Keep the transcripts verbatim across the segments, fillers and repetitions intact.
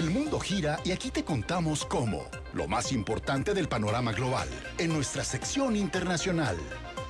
El mundo gira y aquí te contamos cómo. Lo más importante del panorama global, en nuestra sección internacional.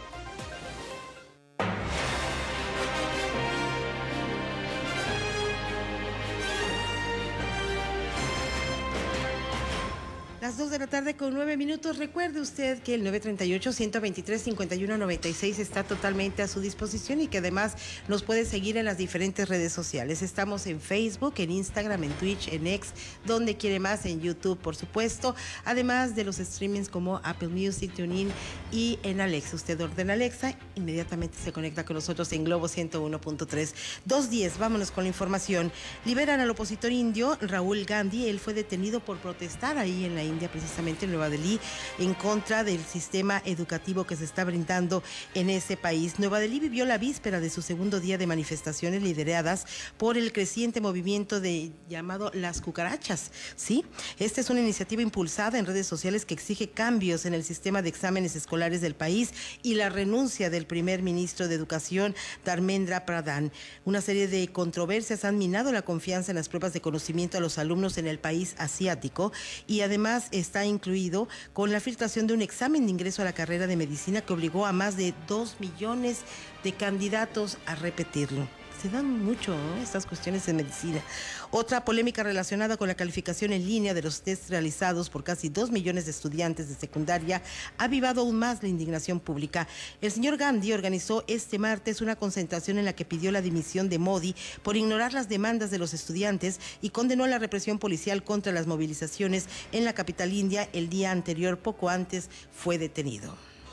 Las dos de la tarde con nueve minutos. Recuerde usted que el nueve tres ocho, uno dos tres, cinco uno nueve seis está totalmente a su disposición y que además nos puede seguir en las diferentes redes sociales. Estamos en Facebook, en Instagram, en Twitch, en X, donde quiere más, en YouTube, por supuesto. Además de los streamings como Apple Music, TuneIn y en Alexa. Usted ordena Alexa, inmediatamente se conecta con nosotros en Globo ciento uno punto tres. dos diez, vámonos con la información. Liberan al opositor indio Rahul Gandhi. Él fue detenido por protestar ahí en la India, precisamente en Nueva Delhi, en contra del sistema educativo que se está brindando en ese país. Nueva Delhi vivió la víspera de su segundo día de manifestaciones lideradas por el creciente movimiento de llamado Las Cucarachas. Sí, esta es una iniciativa impulsada en redes sociales que exige cambios en el sistema de exámenes escolares del país y la renuncia del primer ministro de Educación, Dharmendra Pradhan. Una serie de controversias han minado la confianza en las pruebas de conocimiento a los alumnos en el país asiático y además está incluido con la filtración de un examen de ingreso a la carrera de medicina que obligó a más de dos millones de candidatos a repetirlo. Se dan mucho, ¿no?, estas cuestiones en medicina. Otra polémica relacionada con la calificación en línea de los test realizados por casi dos millones de estudiantes de secundaria ha avivado aún más la indignación pública. El señor Gandhi organizó este martes una concentración en la que pidió la dimisión de Modi por ignorar las demandas de los estudiantes y condenó la represión policial contra las movilizaciones en la capital india. El día anterior, poco antes, fue detenido.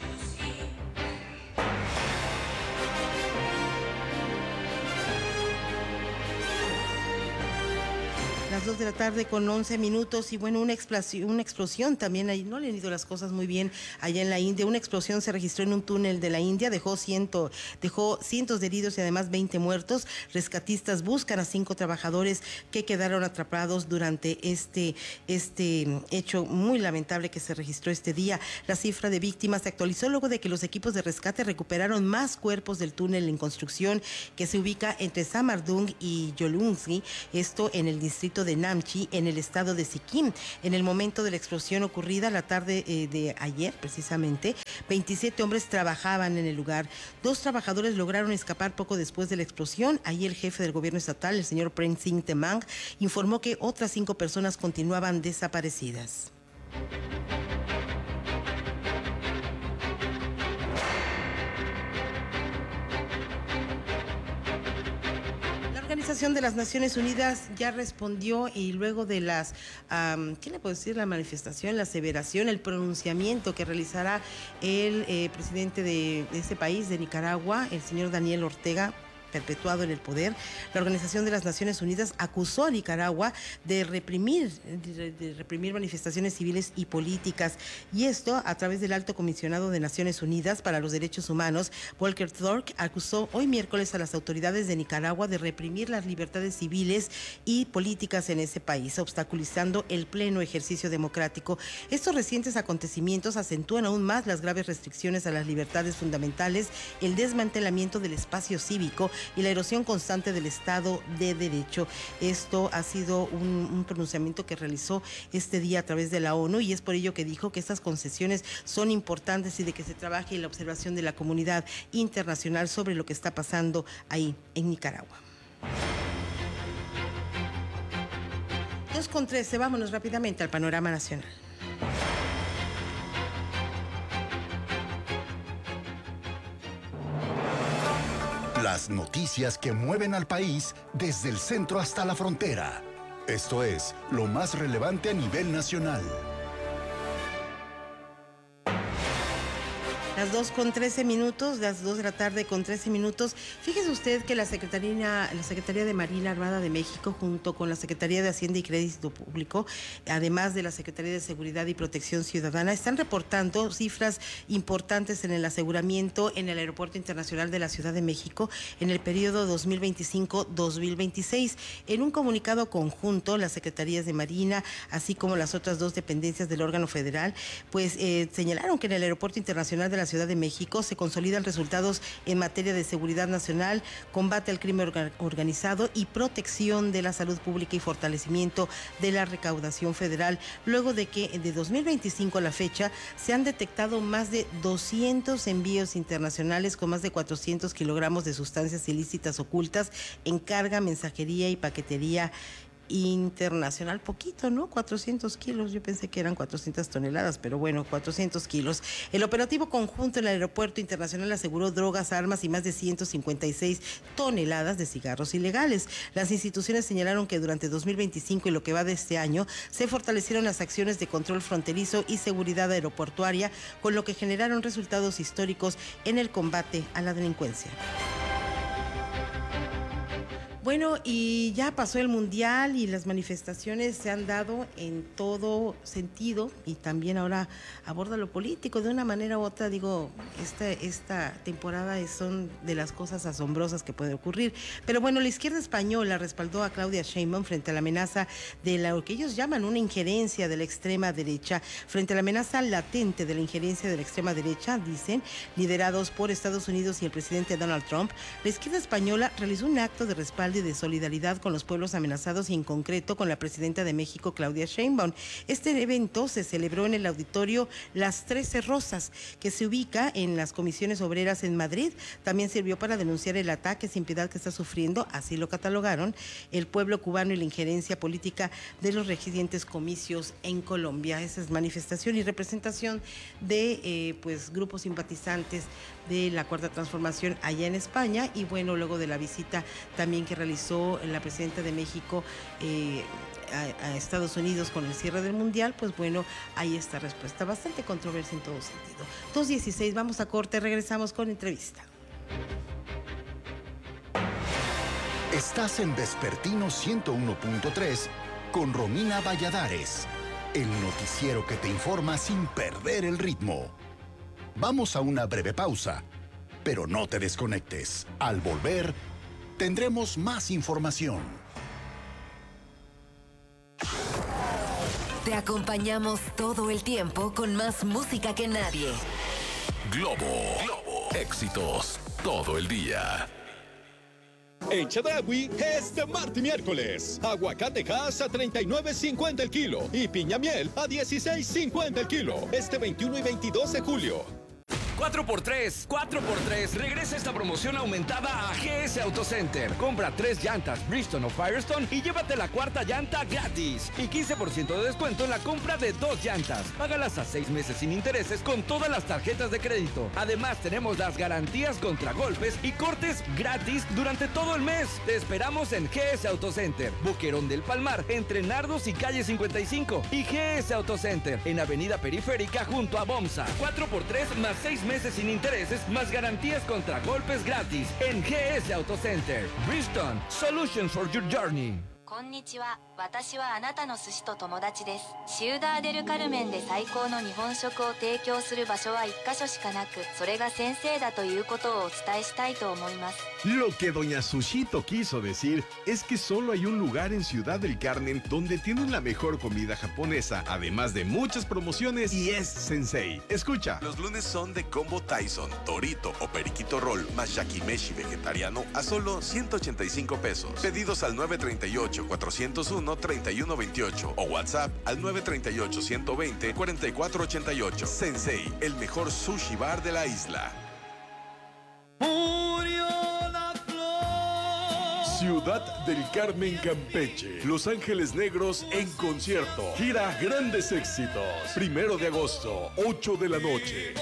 Las dos de la tarde con once minutos y bueno, una explosión, una explosión también ahí, no le han ido las cosas muy bien allá en la India. Una explosión se registró en un túnel de la India, dejó, ciento, dejó cientos de heridos y además veinte muertos. Rescatistas buscan a cinco trabajadores que quedaron atrapados durante este, este hecho muy lamentable que se registró este día. La cifra de víctimas se actualizó luego de que los equipos de rescate recuperaron más cuerpos del túnel en construcción que se ubica entre Samardung y Yolungi, esto en el distrito de Namchi, en el estado de Sikkim. En el momento de la explosión ocurrida la tarde eh, de ayer, precisamente, veintisiete hombres trabajaban en el lugar. Dos trabajadores lograron escapar poco después de la explosión. Ahí el jefe del gobierno estatal, el señor Prem Singh Temang, informó que otras cinco personas continuaban desaparecidas. La Organización de las Naciones Unidas ya respondió y luego de las, um, ¿qué le puedo decir? La manifestación, la aseveración, el pronunciamiento que realizará el eh, presidente de, de ese país, de Nicaragua, el señor Daniel Ortega, perpetuado en el poder. La Organización de las Naciones Unidas acusó a Nicaragua de reprimir, de, de reprimir manifestaciones civiles y políticas, y esto a través del Alto Comisionado de Naciones Unidas para los Derechos Humanos, Volker Turk, acusó hoy miércoles a las autoridades de Nicaragua de reprimir las libertades civiles y políticas en ese país, obstaculizando el pleno ejercicio democrático. Estos recientes acontecimientos acentúan aún más las graves restricciones a las libertades fundamentales, el desmantelamiento del espacio cívico y la erosión constante del Estado de Derecho. Esto ha sido un, un pronunciamiento que realizó este día a través de la ONU, y es por ello que dijo que estas concesiones son importantes y de que se trabaje en la observación de la comunidad internacional sobre lo que está pasando ahí en Nicaragua. dos con trece, vámonos rápidamente al panorama nacional. Las noticias que mueven al país desde el centro hasta la frontera. Esto es lo más relevante a nivel nacional. Las dos con trece minutos, las dos de la tarde con trece minutos. Fíjese usted que la Secretaría, la Secretaría de Marina Armada de México, junto con la Secretaría de Hacienda y Crédito Público, además de la Secretaría de Seguridad y Protección Ciudadana, están reportando cifras importantes en el aseguramiento en el Aeropuerto Internacional de la Ciudad de México en el periodo dos mil veinticinco dos mil veintiséis. En un comunicado conjunto, las Secretarías de Marina, así como las otras dos dependencias del órgano federal, pues eh, señalaron que en el Aeropuerto Internacional de la la Ciudad de México se consolidan resultados en materia de seguridad nacional, combate al crimen organizado y protección de la salud pública y fortalecimiento de la recaudación federal, luego de que de dos mil veinticinco a la fecha se han detectado más de doscientos envíos internacionales con más de cuatrocientos kilogramos de sustancias ilícitas ocultas en carga, mensajería y paquetería internacional. Poquito, ¿no? cuatrocientos kilos, yo pensé que eran cuatrocientas toneladas, pero bueno, cuatrocientos kilos. El operativo conjunto en el aeropuerto internacional aseguró drogas, armas y más de ciento cincuenta y seis toneladas de cigarros ilegales. Las instituciones señalaron que durante dos mil veinticinco y lo que va de este año se fortalecieron las acciones de control fronterizo y seguridad aeroportuaria, con lo que generaron resultados históricos en el combate a la delincuencia. Bueno, y ya pasó el Mundial y las manifestaciones se han dado en todo sentido y también ahora aborda lo político de una manera u otra. Digo, esta, esta temporada son de las cosas asombrosas que puede ocurrir. Pero bueno, la izquierda española respaldó a Claudia Sheinbaum frente a la amenaza de lo que ellos llaman una injerencia de la extrema derecha. Frente a la amenaza latente de la injerencia de la extrema derecha, dicen, liderados por Estados Unidos y el presidente Donald Trump, la izquierda española realizó un acto de respaldo y de solidaridad con los pueblos amenazados y en concreto con la presidenta de México, Claudia Sheinbaum. Este evento se celebró en el auditorio Las Trece Rosas, que se ubica en las Comisiones Obreras en Madrid. También sirvió para denunciar el ataque sin piedad que está sufriendo, así lo catalogaron, el pueblo cubano y la injerencia política de los recientes comicios en Colombia. Esa es manifestación y representación de eh, pues grupos simpatizantes de la Cuarta Transformación allá en España. Y bueno, luego de la visita también que realizó la presidenta de México eh, a, a Estados Unidos con el cierre del Mundial, pues bueno, ahí está respuesta. Bastante controversia en todo sentido. dos dieciséis, vamos a corte, regresamos con entrevista. Estás en Vespertino ciento uno punto tres con Romina Valladares, el noticiero que te informa sin perder el ritmo. Vamos a una breve pausa, pero no te desconectes. Al volver, tendremos más información. Te acompañamos todo el tiempo con más música que nadie. Globo, Globo, éxitos todo el día. En Chedraui es de martes y miércoles. Aguacate Hass a treinta y nueve cincuenta el kilo y piña miel a dieciséis cincuenta el kilo. Este veintiuno y veintidós de julio. cuatro por tres, cuatro por tres. Regresa esta promoción aumentada a G S Autocenter. Compra tres llantas Bridgestone o Firestone y llévate la cuarta llanta gratis. Y quince por ciento de descuento en la compra de dos llantas. Págalas a seis meses sin intereses con todas las tarjetas de crédito. Además, tenemos las garantías contra golpes y cortes gratis durante todo el mes. Te esperamos en G S Autocenter, Boquerón del Palmar, entre Nardos y Calle cincuenta y cinco. Y G S Autocenter, en Avenida Periférica junto a Bomsa. cuatro por tres más seis meses sin intereses, más garantías contra golpes gratis en G S Autocenter. Bridgestone, Solutions for your journey. こんにちは。私はあなたの寿司と友達です。シウダーデルカルメンで最高の日本食を提供する場所は一箇所しかなく、それが先生だということをお伝えしたいと思います。 Lo que doña Sushito quiso decir es que solo hay un lugar en Ciudad del Carmen donde tienen la mejor comida japonesa, además de muchas promociones, y es Sensei. Escucha. Los lunes son de combo Tyson, Torito o Periquito Roll más Yakimeshi vegetariano a solo ciento ochenta y cinco pesos. Pedidos al nueve tres ocho, cuatro cero uno, tres uno dos ocho o WhatsApp al nueve tres ocho, uno dos cero, cuatro cuatro ocho ocho. Sensei, el mejor sushi bar de la isla. Ciudad del Carmen, Campeche. Los Ángeles Negros en concierto. Gira Grandes Éxitos. Primero de agosto, ocho de la noche.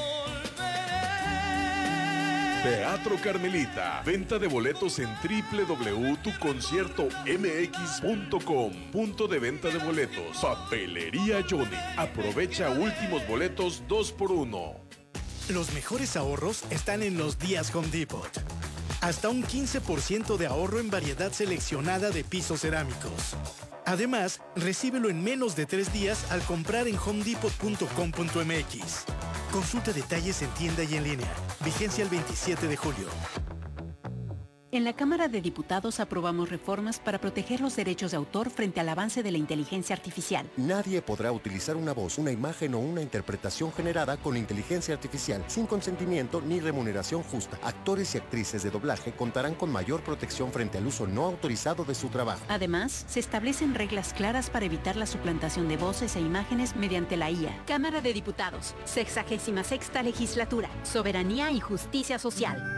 Teatro Carmelita. Venta de boletos en doble u doble u doble u punto tu concierto m x punto com. Punto de venta de boletos. Papelería Johnny. Aprovecha últimos boletos dos por uno. Los mejores ahorros están en los días Home Depot. Hasta un quince por ciento de ahorro en variedad seleccionada de pisos cerámicos. Además, recíbelo en menos de tres días al comprar en home depot punto com punto m x. Consulta detalles en tienda y en línea. Vigencia el veintisiete de julio. En la Cámara de Diputados aprobamos reformas para proteger los derechos de autor frente al avance de la inteligencia artificial. Nadie podrá utilizar una voz, una imagen o una interpretación generada con inteligencia artificial sin consentimiento ni remuneración justa. Actores y actrices de doblaje contarán con mayor protección frente al uso no autorizado de su trabajo. Además, se establecen reglas claras para evitar la suplantación de voces e imágenes mediante la I A. Cámara de Diputados, sexagésima sexta legislatura, soberanía y justicia social.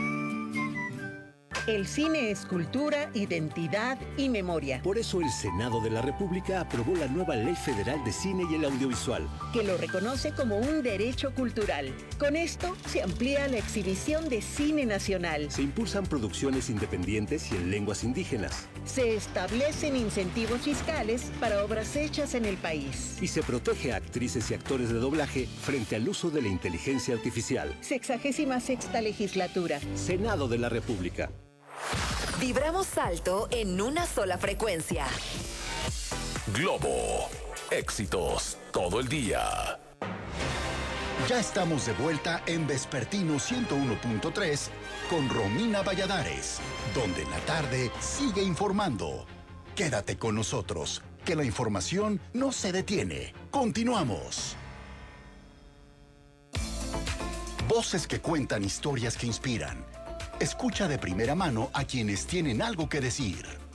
El cine es cultura, identidad y memoria. Por eso el Senado de la República aprobó la nueva Ley Federal de Cine y el Audiovisual, que lo reconoce como un derecho cultural. Con esto se amplía la exhibición de cine nacional. Se impulsan producciones independientes y en lenguas indígenas. Se establecen incentivos fiscales para obras hechas en el país. Y se protege a actrices y actores de doblaje frente al uso de la inteligencia artificial. Sexagésima sexta legislatura. Senado de la República. Vibramos alto en una sola frecuencia. Globo. Éxitos todo el día. Ya estamos de vuelta en Vespertino ciento uno punto tres con Romina Valladares, donde en la tarde sigue informando. Quédate con nosotros, que la información no se detiene. Continuamos. Voces que cuentan historias que inspiran. Escucha de primera mano a quienes tienen algo que decir.